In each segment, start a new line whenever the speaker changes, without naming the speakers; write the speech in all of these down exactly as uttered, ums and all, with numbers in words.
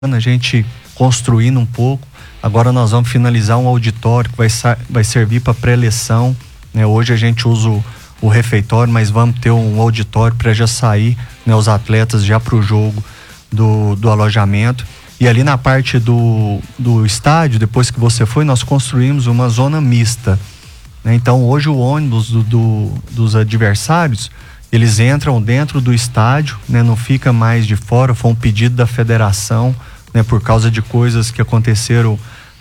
a gente construindo um pouco. Agora nós vamos finalizar um auditório que vai, vai servir para pré-eleção, né? Hoje a gente usa o, o refeitório, mas vamos ter um auditório para já sair, né, os atletas já para o jogo do, do alojamento. E ali na parte do, do estádio, depois que você foi, nós construímos uma zona mista, né? Então hoje o ônibus do, do, dos adversários, eles entram dentro do estádio, né? Não fica mais de fora. Foi um pedido da federação, né? Por causa de coisas que aconteceram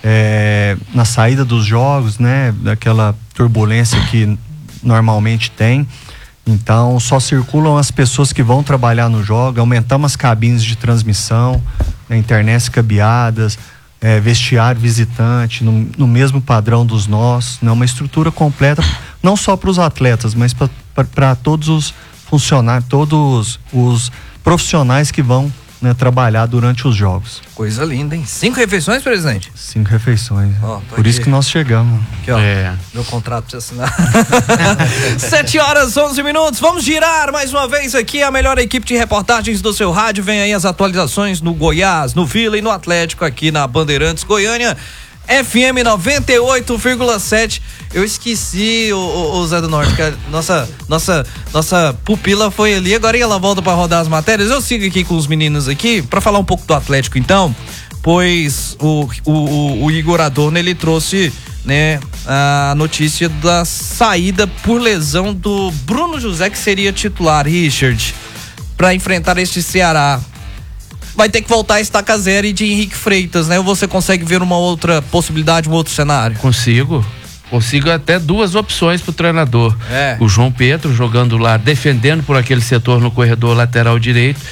é, na saída dos jogos, né? Daquela turbulência que normalmente tem. Então só circulam as pessoas que vão trabalhar no jogo. Aumentamos as cabines de transmissão, né? Internet cabeadas, é, vestiário visitante no, no mesmo padrão dos nossos, né? Uma estrutura completa, não só para os atletas, mas para todos os funcionários, todos os profissionais que vão, né, trabalhar durante os jogos.
Coisa linda, hein? Cinco refeições, presidente?
Cinco refeições. Oh, Por aqui. Isso que nós chegamos.
Aqui, ó. É. Meu contrato pra você assinar. Sete horas, onze minutos. Vamos girar mais uma vez aqui a melhor equipe de reportagens do seu rádio. Vem aí as atualizações no Goiás, no Vila e no Atlético aqui na Bandeirantes Goiânia. F M noventa e oito vírgula sete. Eu esqueci, o, o, o Zé do Norte, que a nossa, nossa, nossa pupila foi ali, agora ela volta para rodar as matérias. Eu sigo aqui com os meninos aqui para falar um pouco do Atlético, então, pois o, o, o, o Igor Adorno, ele trouxe, né, a notícia da saída por lesão do Bruno José, que seria titular, Richard, para enfrentar este Ceará. Vai ter que voltar a estaca zero e de Henrique Freitas, né? Ou você consegue ver uma outra possibilidade, um outro cenário?
Consigo. Consigo até duas opções pro treinador.
É.
O João Pedro jogando lá, defendendo por aquele setor no corredor lateral direito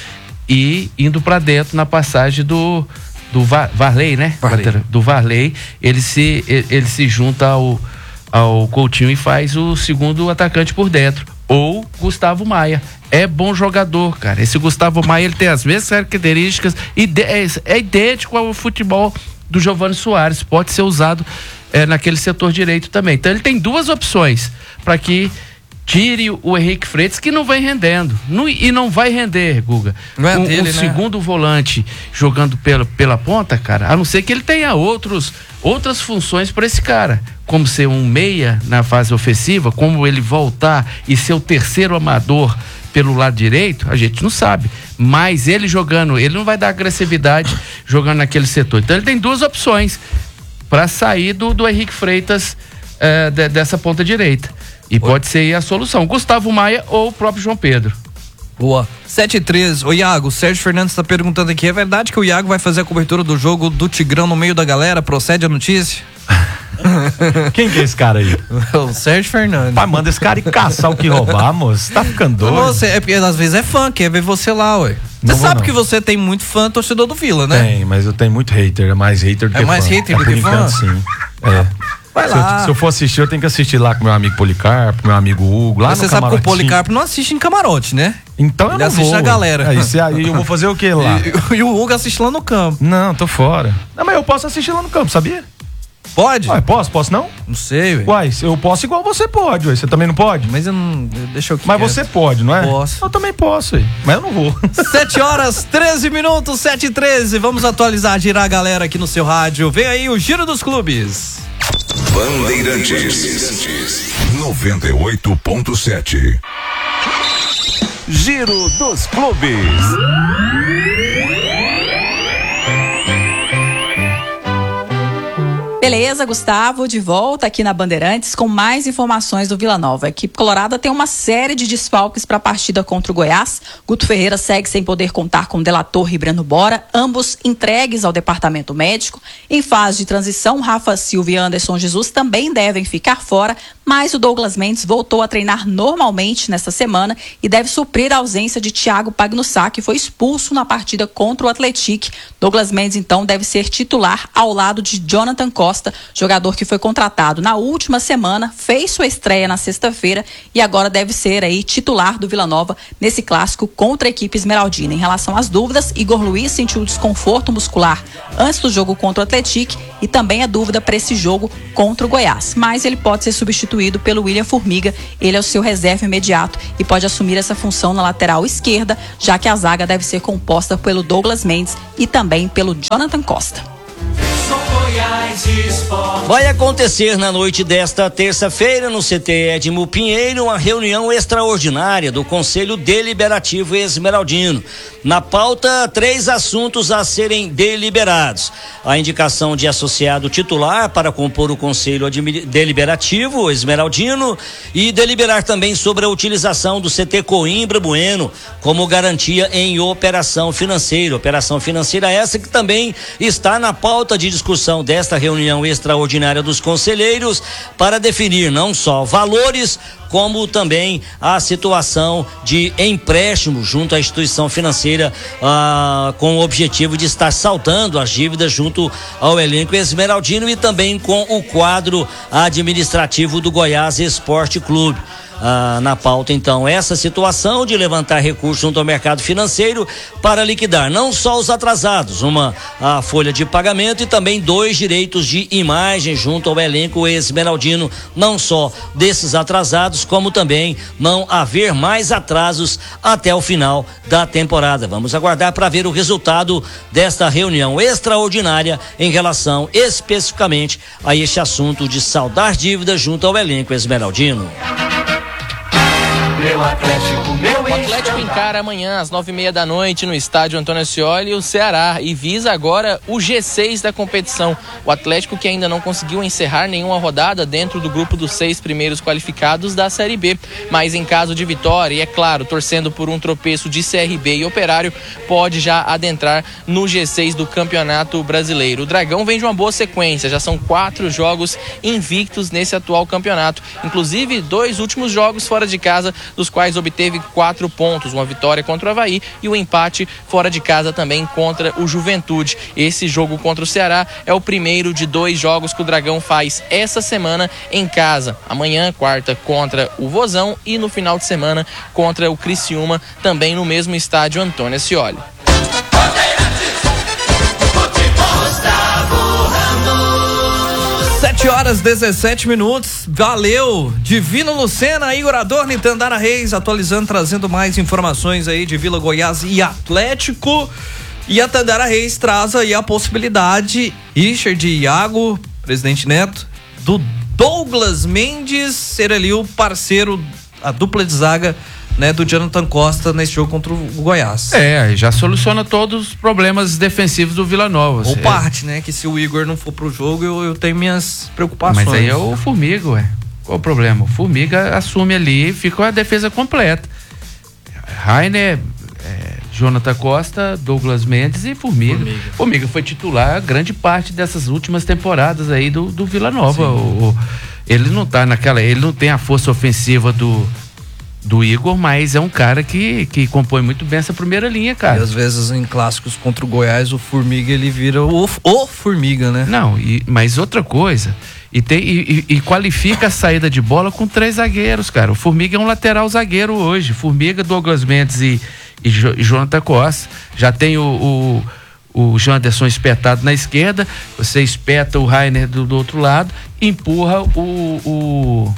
e indo para dentro na passagem do do Var, Varley, né?
Varley.
Do Varley, ele se ele, ele se junta ao ao Coutinho e faz o segundo atacante por dentro. Ou Gustavo Maia. É bom jogador, cara. Esse Gustavo Maia, ele tem as mesmas características, é, é idêntico ao futebol do Giovani Soares. Pode ser usado é, naquele setor direito também. Então ele tem duas opções para que tire o Henrique Freitas, que não vem rendendo. Não, e não vai render, Guga.
Não é
um,
dele,
um
né?
segundo volante jogando pela, pela ponta, cara, a não ser que ele tenha outros, outras funções para esse cara, como ser um meia na fase ofensiva, como ele voltar e ser o terceiro amador pelo lado direito, a gente não sabe. Mas ele jogando, ele não vai dar agressividade jogando naquele setor. Então ele tem duas opções para sair do, do Henrique Freitas eh, de, dessa ponta direita. E Oi. Pode ser a solução, Gustavo Maia ou o próprio João Pedro.
Boa. sete e treze. Ô Iago, o Sérgio Fernandes está perguntando aqui, é verdade que o Iago vai fazer a cobertura do jogo do Tigrão no meio da galera? Procede a notícia?
Quem que é esse cara aí?
O Sérgio Fernandes.
Pai, manda esse cara ir caçar o que roubar, moço. Tá ficando doido.
Você, é porque às vezes é fã, quer ver você lá, ué. Você sabe não. que você tem muito fã torcedor do Vila, né?
Tem, mas eu tenho muito hater. É mais hater do
é
que
mais
fã.
hater
é
do que fã?
Sim. É.
Vai
se
lá.
Eu, se eu for assistir, eu tenho que assistir lá com meu amigo Policarpo, meu amigo Hugo, lá
mas
no
você sabe que o Policarpo não assiste em camarote, né?
Então eu
Ele
não
assiste
vou.
a galera.
Aí, se, aí eu vou fazer o que lá?
E, e o Hugo assiste lá no campo.
Não, tô fora. Não, mas eu posso assistir lá no campo, sabia?
Pode?
Ué, posso? Posso não?
Não sei, ué.
Uai, eu posso igual você pode, ué. Você também não pode?
Mas eu não... Deixa eu...
Mas quieto. Você pode, não é?
Posso.
Eu também posso, ué. Mas eu não vou.
sete horas, treze minutos, sete e treze. Vamos atualizar, girar a galera aqui no seu rádio. Vem aí o Giro dos Clubes.
Bandeirantes noventa e oito ponto sete. Giro dos Clubes.
Beleza, Gustavo, de volta aqui na Bandeirantes com mais informações do Vila Nova. A equipe colorada tem uma série de desfalques para a partida contra o Goiás. Guto Ferreira segue sem poder contar com Della Torre e Breno Bora, ambos entregues ao departamento médico. Em fase de transição, Rafa Silva e Anderson Jesus também devem ficar fora, mas o Douglas Mendes voltou a treinar normalmente nesta semana e deve suprir a ausência de Thiago Pagnussá, que foi expulso na partida contra o Atlético. Douglas Mendes, então, deve ser titular ao lado de Jonathan Costa Costa, jogador que foi contratado na última semana, fez sua estreia na sexta-feira e agora deve ser aí titular do Vila Nova nesse clássico contra a equipe esmeraldina. Em relação às dúvidas, Igor Luiz sentiu desconforto muscular antes do jogo contra o Atlético e também é dúvida para esse jogo contra o Goiás, mas ele pode ser substituído pelo William Formiga. Ele é o seu reserva imediato e pode assumir essa função na lateral esquerda, já que a zaga deve ser composta pelo Douglas Mendes e também pelo Jonathan Costa.
Vai acontecer na noite desta terça-feira no C T Edmo Pinheiro uma reunião extraordinária do Conselho Deliberativo Esmeraldino. Na pauta, três assuntos a serem deliberados: a indicação de associado titular para compor o Conselho Deliberativo Esmeraldino e deliberar também sobre a utilização do C T Coimbra Bueno como garantia em operação financeira. Operação financeira essa que também está na pauta de discussão desta reunião extraordinária dos conselheiros para definir não só valores, como também a situação de empréstimo junto à instituição financeira, ah, com o objetivo de estar saldando as dívidas junto ao elenco esmeraldino e também com o quadro administrativo do Goiás Esporte Clube. Ah, na pauta, então, essa situação de levantar recursos junto ao mercado financeiro para liquidar não só os atrasados, uma a folha de pagamento e também dois direitos de imagem junto ao elenco esmeraldino, não só desses atrasados, como também não haver mais atrasos até o final da temporada. Vamos aguardar para ver o resultado desta reunião extraordinária em relação especificamente a este assunto de saldar dívidas junto ao elenco esmeraldino.
Meu Atlético, meu o Atlético encara amanhã às nove e meia da noite no estádio Antônio Ascioli o Ceará e visa agora o G seis da competição. O Atlético, que ainda não conseguiu encerrar nenhuma rodada dentro do grupo dos seis primeiros qualificados da Série B, mas em caso de vitória e, é claro, torcendo por um tropeço de C R B e Operário, pode já adentrar no G seis do Campeonato Brasileiro. O Dragão vem de uma boa sequência, já são quatro jogos invictos nesse atual campeonato, inclusive dois últimos jogos fora de casa, dos quais obteve quatro pontos, uma vitória contra o Avaí e um empate fora de casa também contra o Juventude. Esse jogo contra o Ceará é o primeiro de dois jogos que o Dragão faz essa semana em casa. Amanhã, quarta, contra o Vozão e no final de semana contra o Criciúma, também no mesmo estádio Antônio Ascioli. sete horas e dezessete minutos, valeu, Divino Lucena, Igor Adorno e Tandara Reis, atualizando, trazendo mais informações aí de Vila Goiás e Atlético. E a Tandara Reis traz aí a possibilidade, Richard e Iago, presidente Neto, do Douglas Mendes ser ali o parceiro, a dupla de zaga, né, do Jonathan Costa nesse jogo contra o Goiás.
É, já soluciona todos os problemas defensivos do Vila Nova.
Ou parte, né, que se o Igor não for pro jogo, eu, eu tenho minhas preocupações.
Mas aí é o Formiga, ué. Qual o problema? O Formiga assume ali e fica a defesa completa. Rainer, é, Jonathan Costa, Douglas Mendes e Formiga. Formiga. Formiga foi titular grande parte dessas últimas temporadas aí do, do Vila Nova. O, o, ele não tá naquela, ele não tem a força ofensiva do do Igor, mas é um cara que, que compõe muito bem essa primeira linha, cara.
E às vezes em clássicos contra o Goiás, o Formiga ele vira o, o Formiga, né?
Não, e, mas outra coisa, e, tem, e, e qualifica a saída de bola com três zagueiros, cara. O Formiga é um lateral zagueiro hoje. Formiga, Douglas Mendes e, e, jo, e Jonathan Costa. Já tem o, o, o Janderson espetado na esquerda, você espeta o Rainer do, do outro lado, empurra o... o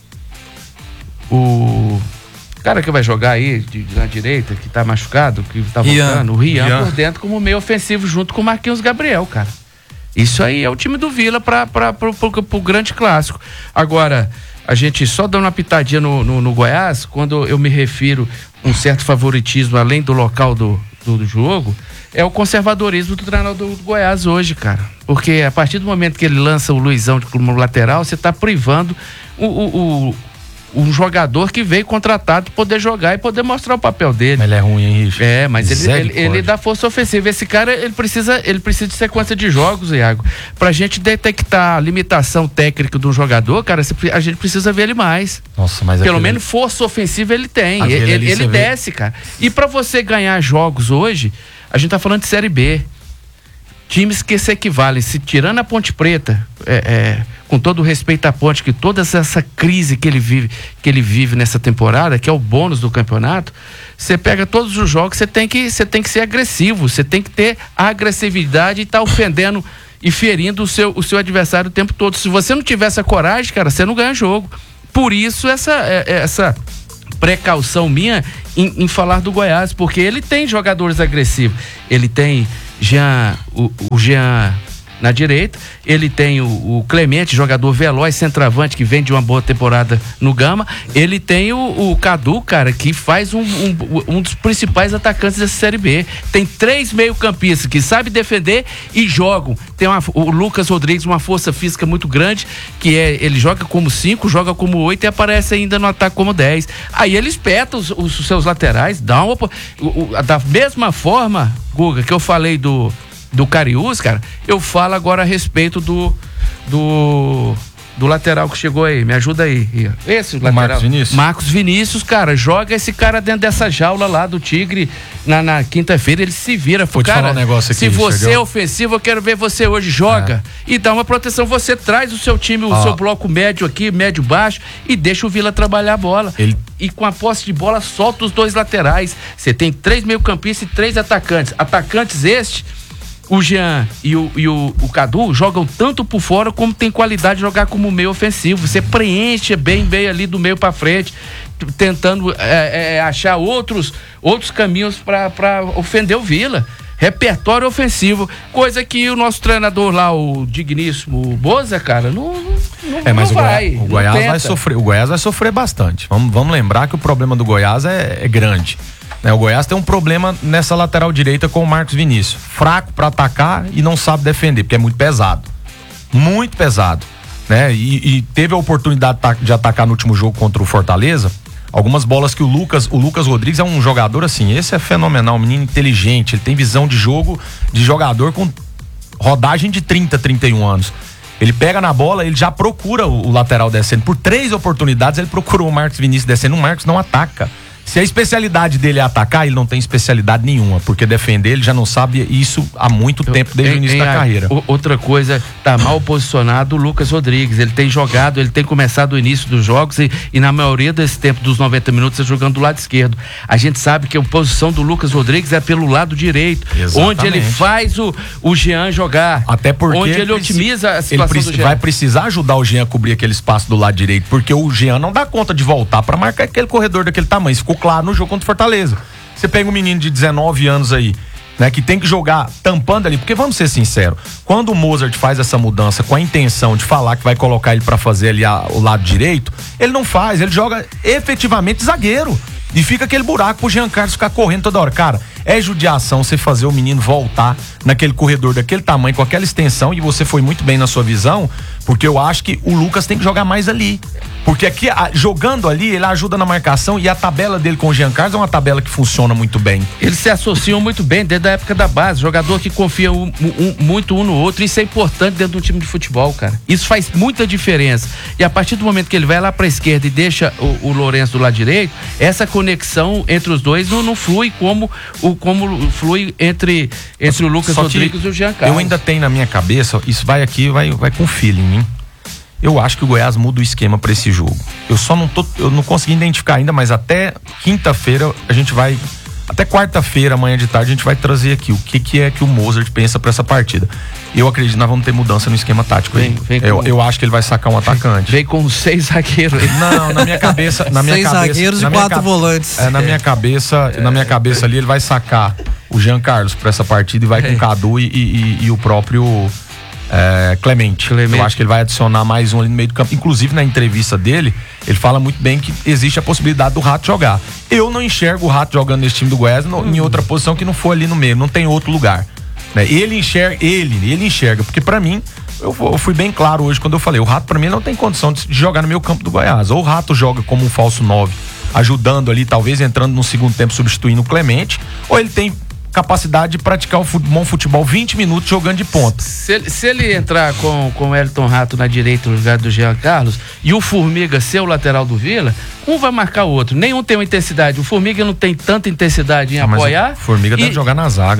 O cara que vai jogar aí de, na direita, que tá machucado, que tá voltando, o Rian, Rian por dentro como meio ofensivo junto com o Marquinhos Gabriel, cara. Isso aí é o time do Vila para pro, pro, pro grande clássico. Agora, a gente só dando uma pitadinha no, no, no Goiás, quando eu me refiro um certo favoritismo além do local do, do, do jogo, é o conservadorismo do treinador do, do Goiás hoje, cara. Porque a partir do momento que ele lança o Luizão como lateral, você tá privando o, o, o um jogador que veio contratado poder jogar e poder mostrar o papel dele.
Mas ele é ruim, hein, Richard?
É, mas ele, ele, ele dá força ofensiva. Esse cara, ele precisa, ele precisa de sequência de jogos, Iago. Pra gente detectar a limitação técnica de um jogador, cara, a gente precisa ver ele mais.
Nossa, mas
pelo
aquele...
menos força ofensiva ele tem.
Aquele
ele ele desce,
vê...
cara. E pra você ganhar jogos hoje, a gente tá falando de Série B. times que se equivalem, se tirando a Ponte Preta, é, é, com todo o respeito à Ponte, que toda essa crise que ele vive, que ele vive nessa temporada, que é o bônus do campeonato, você pega todos os jogos, você tem que, você tem que ser agressivo, você tem que ter a agressividade e estar tá ofendendo e ferindo o seu, o seu adversário o tempo todo. Se você não tiver essa coragem, cara, você não ganha jogo. Por isso essa, essa precaução minha em, em falar do Goiás, porque ele tem jogadores agressivos. Ele tem Jean, o, o Jean na direita, ele tem o, o Clemente, jogador veloz, centroavante, que vem de uma boa temporada no Gama. Ele tem o, o Cadu, cara, que faz um, um, um dos principais atacantes dessa Série B. Tem três meio-campistas que sabem defender e jogam. Tem uma, o Lucas Rodrigues, uma força física muito grande, que é, ele joga como cinco, joga como oito e aparece ainda no ataque como dez. Aí ele espeta os, os seus laterais, dá uma, o, o, da mesma forma, Guga, que eu falei do do Cariús, cara, eu falo agora a respeito do do do lateral que chegou aí, me ajuda aí. Esse lateral.
Marcos Vinícius.
Marcos Vinícius, cara, joga esse cara dentro dessa jaula lá do Tigre na, na quinta-feira, ele se vira.
Vou
cara,
te falar um negócio aqui,
se você
Richard,
é ofensivo, eu quero ver você hoje, joga é. e dá uma proteção, você traz o seu time, o ah. seu bloco médio aqui, médio baixo, e deixa o Vila trabalhar a bola. Ele... E com a posse de bola, solta os dois laterais. Você tem três meio-campistas e três atacantes. Atacantes este, o Jean e o, e o, o Cadu jogam tanto por fora como tem qualidade de jogar como meio ofensivo. Você preenche bem, bem ali do meio para frente, tentando é, é, achar outros, outros caminhos para ofender o Vila. Repertório ofensivo, coisa que o nosso treinador lá, o digníssimo Boza, cara, não, não,
é, mas
não
o
vai.
Goiás, o Goiás vai sofrer, o Goiás vai sofrer bastante. Vamos, vamos lembrar que o problema do Goiás é, é grande. Né, o Goiás tem um problema nessa lateral direita com o Marcos Vinícius. Fraco para atacar e não sabe defender, porque é muito pesado. Muito pesado. Né? E, e teve a oportunidade de atacar no último jogo contra o Fortaleza. Algumas bolas que o Lucas, o Lucas Rodrigues é um jogador assim, esse é fenomenal, um menino inteligente, ele tem visão de jogo de jogador com rodagem de trinta, trinta e um anos. Ele pega na bola, ele já procura o, o lateral descendo. Por três oportunidades ele procurou o Marcos Vinícius descendo, o Marcos não ataca. Se a especialidade dele é atacar, ele não tem especialidade nenhuma, porque defender ele já não sabe isso há muito tempo, desde o início da carreira.
Outra coisa, tá mal posicionado o Lucas Rodrigues, ele tem jogado, ele tem começado o início dos jogos e, e na maioria desse tempo, dos noventa minutos, é jogando do lado esquerdo. A gente sabe que a posição do Lucas Rodrigues é pelo lado direito, exatamente, onde ele faz o, o Jean jogar,
até porque
onde ele, ele otimiza a situação
ele
do Jean.
Vai precisar ajudar o Jean a cobrir aquele espaço do lado direito, porque o Jean não dá conta de voltar para marcar aquele corredor daquele tamanho. Ficou claro no jogo contra o Fortaleza. Você pega um menino de dezenove anos aí, né, que tem que jogar tampando ali, porque vamos ser sinceros, quando o Mozart faz essa mudança com a intenção de falar que vai colocar ele para fazer ali a, o lado direito, ele não faz, ele joga efetivamente zagueiro e fica aquele buraco pro Jean Carlos ficar correndo toda hora. Cara, é judiação você fazer o menino voltar naquele corredor daquele tamanho, com aquela extensão, e você foi muito bem na sua visão, porque eu acho que o Lucas tem que jogar mais ali. Porque aqui, a, jogando ali, ele ajuda na marcação, e a tabela dele com o Jean Carlos é uma tabela que funciona muito bem.
Eles se associam muito bem desde a época da base, jogador que confia um, um, muito um no outro, isso é importante dentro de um time de futebol, cara. Isso faz muita diferença. E a partir do momento que ele vai lá pra esquerda e deixa o, o Lourenço do lado direito, essa conexão entre os dois não, não flui como, o, como flui entre, entre o Lucas Só Rodrigues e o Jean Carlos.
Eu ainda tenho na minha cabeça, isso vai aqui, vai, vai com feeling, hein? Eu acho que o Goiás muda o esquema para esse jogo. Eu só não tô, eu não consegui identificar ainda, mas até quinta-feira a gente vai, até quarta-feira, amanhã de tarde, a gente vai trazer aqui o que que é que o Mozart pensa para essa partida. Eu acredito que nós vamos ter mudança no esquema tático. Vem, vem eu, com... eu acho que ele vai sacar um atacante.
Vem com seis zagueiros.
Não, na minha cabeça, na minha
seis
cabeça,
zagueiros
na
e
minha
quatro
ca...
volantes.
É, na minha cabeça, é. na minha cabeça ali ele vai sacar o Jean Carlos para essa partida e vai é. com o Cadu e, e, e o próprio É, Clemente. Clemente. Eu acho que ele vai adicionar mais um ali no meio do campo. Inclusive, na entrevista dele, ele fala muito bem que existe a possibilidade do Rato jogar. Eu não enxergo o Rato jogando nesse time do Goiás no, hum. em outra posição que não for ali no meio. Não tem outro lugar. Né? Ele enxerga, ele, ele enxerga. Porque pra mim, eu, eu fui bem claro hoje quando eu falei, o Rato pra mim não tem condição de, de jogar no meio campo do Goiás. Ou o Rato joga como um falso nove, ajudando ali, talvez entrando no segundo tempo, substituindo o Clemente. Ou ele tem capacidade de praticar o bom futebol vinte minutos jogando de ponta.
Se ele, se ele entrar com, com o Elton Rato na direita no lugar do Jean Carlos e o Formiga ser o lateral do Vila, um vai marcar o outro. Nenhum tem uma intensidade. O Formiga não tem tanta intensidade em ah, apoiar.
O Formiga
e,
deve jogar na zaga, né?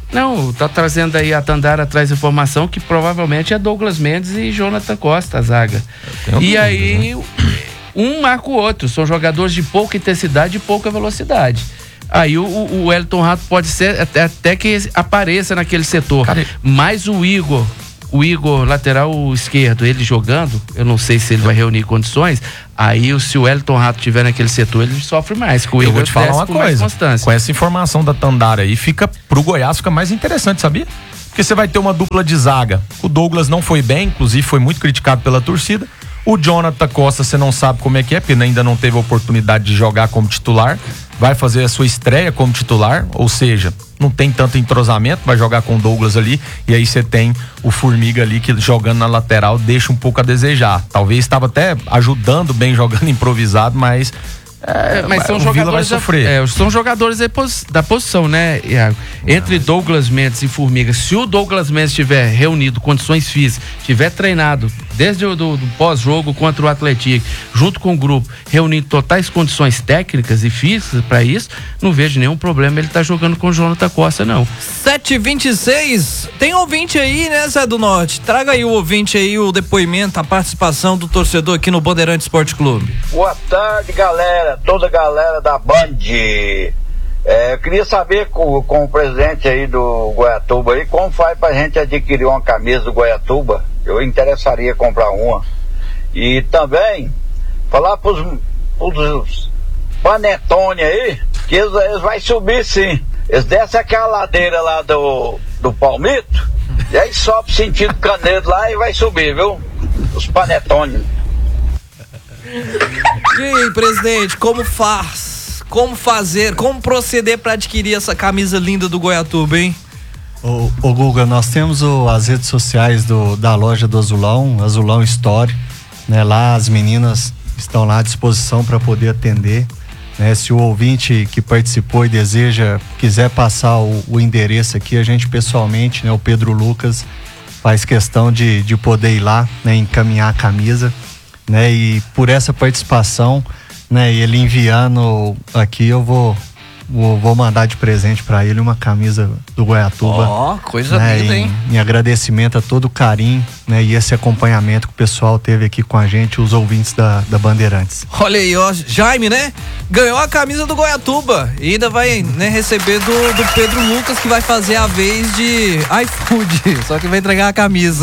Não, tá trazendo aí a Tandara, traz informação que provavelmente é Douglas Mendes e Jonathan Costa, a zaga. E aí, um marca o outro, são jogadores de pouca intensidade e pouca velocidade. Aí o, o Wellington Rato pode ser até, até que apareça naquele setor. Cara, mas o Igor, o Igor, lateral esquerdo, ele jogando, eu não sei se ele vai reunir condições. Aí, se o Wellington Rato tiver naquele setor, ele sofre mais. Com o
eu
Igor
vou te falar uma coisa. Com essa informação da Tandara aí, fica pro Goiás, fica mais interessante, sabia? Porque você vai ter uma dupla de zaga. O Douglas não foi bem, inclusive foi muito criticado pela torcida. O Jonathan Costa, você não sabe como é que é, porque ainda não teve a oportunidade de jogar como titular. Vai fazer a sua estreia como titular, ou seja, não tem tanto entrosamento, vai jogar com o Douglas ali, e aí você tem o Formiga ali que jogando na lateral deixa um pouco a desejar. Talvez estava até ajudando bem jogando improvisado, mas
É, mas são jogadores,
vai sofrer.
Da, é, são jogadores da posição, né, Iago? Entre não. Douglas Mendes e Formiga, se o Douglas Mendes tiver reunido condições físicas, tiver treinado desde o do, do pós-jogo contra o Atlético, junto com o grupo, reunindo totais condições técnicas e físicas para isso, não vejo nenhum problema ele tá jogando com o Jonathan Costa, não.
sete e vinte e seis, tem ouvinte aí, né, Zé do Norte? Traga aí o ouvinte aí, o depoimento, a participação do torcedor aqui no Bandeirante Esporte Clube.
Boa tarde, galera. Toda a galera da Band. É, eu queria saber com, com o presidente aí do Goiatuba aí, como faz pra gente adquirir uma camisa do Goiatuba. Eu interessaria comprar uma. E também falar pros, pros panetone aí, que eles, eles vão subir sim. Eles descem aquela ladeira lá do, do Palmito, e aí sobe sentido Canedo lá e vai subir, viu? Os panetone.
E aí, presidente, como faz? Como fazer? Como proceder para adquirir essa camisa linda do Goiatuba, hein?
Ô, ô Guga, nós temos o, as redes sociais do, da loja do Azulão, Azulão Store, né? Lá as meninas estão lá à disposição para poder atender, né? Se o ouvinte que participou e deseja, quiser passar o, o endereço aqui, a gente pessoalmente, né? O Pedro Lucas faz questão de, de poder ir lá, né? Encaminhar a camisa. Né, e por essa participação, né, ele enviando aqui, eu vou, vou, vou mandar de presente para ele uma camisa do Goiatuba.
Ó, oh, coisa
né,
linda,
em,
hein?
Em agradecimento a todo o carinho, né, e esse acompanhamento que o pessoal teve aqui com a gente, os ouvintes da, da Bandeirantes.
Olha aí, ó, Jaime, né? Ganhou a camisa do Goiatuba e ainda vai, né, receber do, do Pedro Lucas, que vai fazer a vez de iFood, só que vai entregar a camisa.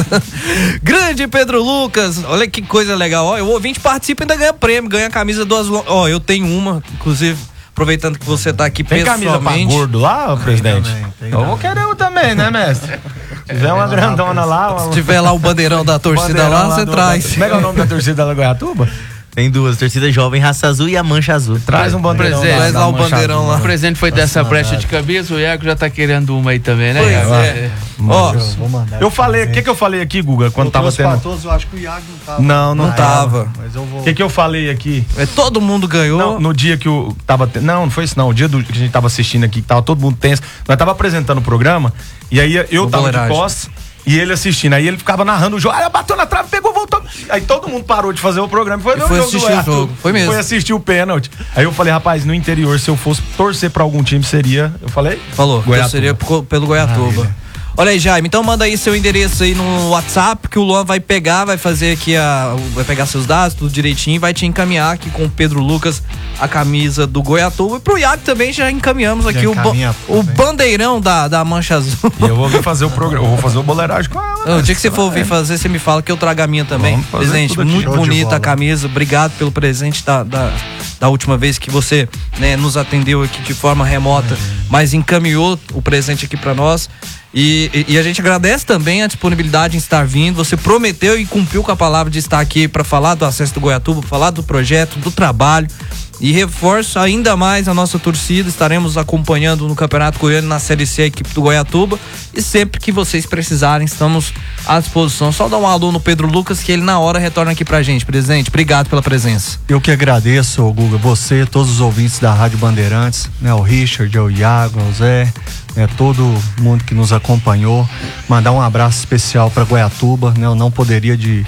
Grande Pedro Lucas, olha que coisa legal, ó, o ouvinte participa e ainda ganha prêmio, ganha a camisa do Azulão. Ó, eu tenho uma, inclusive, aproveitando que você tá aqui
tem
pessoalmente.
Tem camisa pra gordo lá, presidente?
Também, tem
eu vou querer um também, né, mestre? Se tiver uma grandona lá... Uma...
Se tiver lá o bandeirão da torcida bandeirão lá, você traz.
Como é que é o nome da torcida da Goiatuba?
Tem duas, torcida jovem, raça azul e a mancha azul.
Traz um bandeirão
presente,
lá.
Traz lá o bandeirão
azul,
lá.
O presente foi dessa brecha de cabeça, o Iago já tá querendo uma aí também, né, Iago?
Pois é.
Ó, eu,
eu falei, o que que eu falei aqui, Guga, quando
eu
tava tendo...
Patoso, eu acho que o Iago não tava.
Não, não,
Não tava.
Mas eu vou...
O que que eu falei aqui?
É, todo mundo ganhou.
Não, no dia que o tava te... não, não foi isso não, o dia do, que a gente tava assistindo aqui, que tava todo mundo tenso, nós tava apresentando o programa, e aí eu
No
tava
boleiragem.
de costas, e ele assistindo, aí ele ficava narrando o jogo, aí bateu na trave, pegou, voltou, aí todo mundo parou de fazer o programa, foi,
E foi assistir o jogo, foi mesmo.
Foi assistir o pênalti. Aí eu falei, rapaz, no interior, se eu fosse torcer pra algum time, seria, eu falei?
Falou,
Goiatuba.
seria pelo Goiatuba. Olha aí, Jaime, então manda aí seu endereço aí no WhatsApp, que o Luan vai pegar, vai fazer aqui a... vai pegar seus dados, tudo direitinho, e vai te encaminhar aqui com o Pedro Lucas a camisa do Goiatuba. E pro Iago também já encaminhamos aqui
já
o, ba o bandeirão da, da Mancha Azul.
E eu vou vir fazer o programa, eu vou fazer o boleiragem com ela.
Não, o dia que você for vir fazer, você me fala que eu trago a minha também. Presente, muito bonita a camisa, obrigado pelo presente da, da, da última vez que você, né, nos atendeu aqui de forma remota, mas encaminhou o presente aqui pra nós. E, e, e a gente agradece também a disponibilidade em estar vindo. Você prometeu e cumpriu com a palavra de estar aqui para falar do acesso do Goiatuba, falar do projeto, do trabalho. E reforço ainda mais a nossa torcida. Estaremos acompanhando no Campeonato Goiano, na Série C, a equipe do Goiatuba. E sempre que vocês precisarem, estamos à disposição. Só dá um alô no Pedro Lucas, que ele na hora retorna aqui pra gente. Presidente, obrigado pela presença.
Eu que agradeço, Guga, você, todos os ouvintes da Rádio Bandeirantes, né? O Richard, o Iago, o Zé, né? Todo mundo que nos acompanhou. Mandar um abraço especial para Goiatuba, né? Eu não poderia de,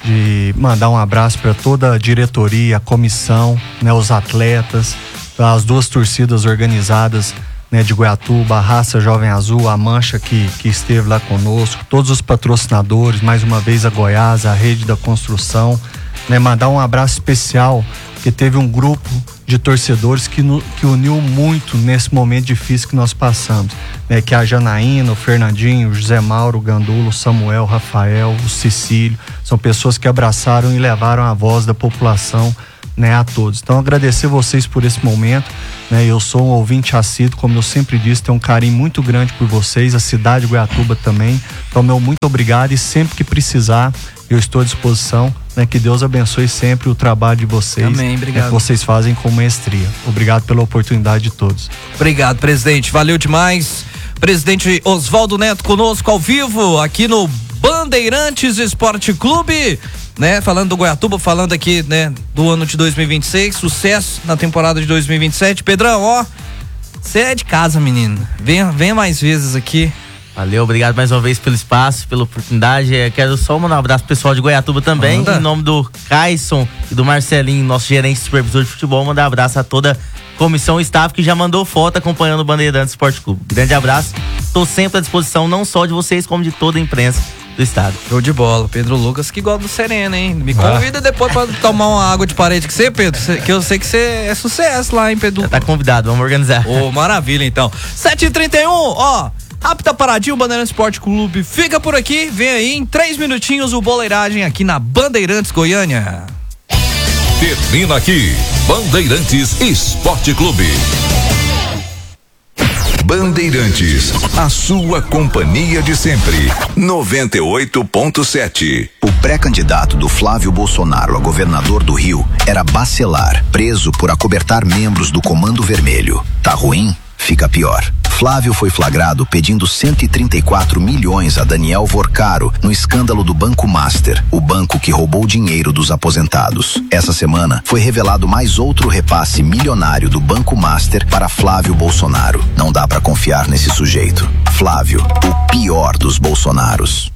de mandar um abraço para toda a diretoria, a comissão, né? Os atletas, as duas torcidas organizadas né, de Goiatuba, a Raça Jovem Azul, a Mancha que, que esteve lá conosco, todos os patrocinadores, mais uma vez a Goiás, a Rede da Construção, né, mandar um abraço especial, porque teve um grupo de torcedores que, no, que uniu muito nesse momento difícil que nós passamos, né, que é a Janaína, o Fernandinho, o José Mauro, o Gandulo, o Samuel, o Rafael, o Cecílio, são pessoas que abraçaram e levaram a voz da população, né, a todos. Então agradecer vocês por esse momento, né, eu sou um ouvinte assíduo, como eu sempre disse, tenho um carinho muito grande por vocês, a cidade de Goiatuba também, então meu muito obrigado, e sempre que precisar eu estou à disposição, né, que Deus abençoe sempre o trabalho de vocês.
Amém, obrigado.
Né, que vocês fazem com maestria. Obrigado pela oportunidade de todos.
Obrigado, presidente, valeu demais. Presidente Oswaldo Neto conosco ao vivo aqui no Bandeirantes Esporte Clube, né? Falando do Goiatuba, falando aqui, né, do ano de dois mil e vinte e seis, sucesso na temporada de dois mil e vinte e sete. Pedrão, ó, você é de casa, menino. Venha, venha mais vezes aqui.
Valeu, obrigado mais uma vez pelo espaço, pela oportunidade. Eu quero só mandar um abraço pro pessoal de Goiatuba também, Manda. Em nome do Caisson e do Marcelinho, nosso gerente supervisor de futebol. Mandar um abraço a toda a comissão e staff que já mandou foto acompanhando o Bandeirantes Esporte Clube. Grande abraço, estou sempre à disposição, não só de vocês, como de toda a imprensa do estado.
Show de bola, Pedro Lucas, que gosta do Serena, hein? Me convida ah. depois pra tomar uma água de parede com você, Pedro, que eu sei que você é sucesso lá, hein, Pedro?
Já tá convidado, vamos organizar.
Ô, oh, maravilha, então. sete e trinta e um, ó, rápida paradinha, o Bandeirantes Esporte Clube fica por aqui, vem aí em três minutinhos o Boleiragem aqui na Bandeirantes Goiânia.
Termina aqui, Bandeirantes Esporte Clube. Bandeirantes, a sua companhia de sempre. noventa e oito ponto sete.
O pré-candidato do Flávio Bolsonaro a governador do Rio era Bacelar, preso por acobertar membros do Comando Vermelho. Tá ruim? Fica pior. Flávio foi flagrado pedindo cento e trinta e quatro milhões a Daniel Vorcaro no escândalo do Banco Master, o banco que roubou dinheiro dos aposentados. Essa semana foi revelado mais outro repasse milionário do Banco Master para Flávio Bolsonaro. Não dá pra confiar nesse sujeito. Flávio, o pior dos Bolsonaros.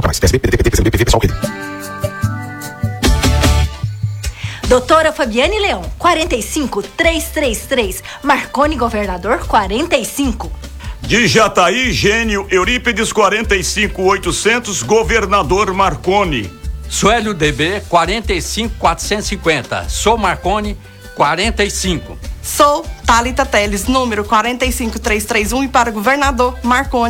Doutora Fabiane Leão, quarenta e cinco, trezentos e trinta e três. Marconi Governador, quarenta e cinco.
De Jataí, Gênio Eurípides, quarenta e cinco, oitocentos, Governador Marconi.
Suélio D B, quarenta e cinco, quatrocentos e cinquenta. Sou Marconi, quarenta e cinco.
Sou Thalita Teles, número quarenta e cinco, trezentos e trinta e um, e para Governador Marconi.